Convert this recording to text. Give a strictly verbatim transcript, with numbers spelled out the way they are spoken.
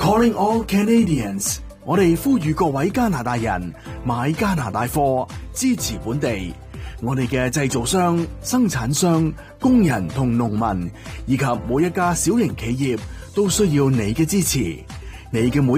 Calling all Canadians， 我哋呼籲各位加拿大人買加拿大貨，支持本地。我哋嘅製造商、生產商、工人同農民，以及每一家小型企業都需要你嘅支持。你嘅每